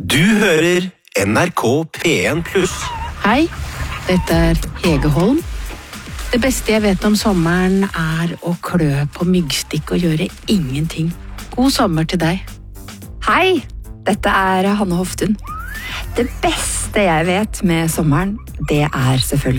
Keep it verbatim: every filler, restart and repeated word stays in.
Du hører N R K P en pluss. Hei, dette er Hege Holm. Det beste jeg vet om sommeren er å klø på myggstikk og gjøre ingenting. God sommer til deg. Hei, dette er Hanne Hoftun. Det beste jeg vet med sommeren, det er selvfølgelig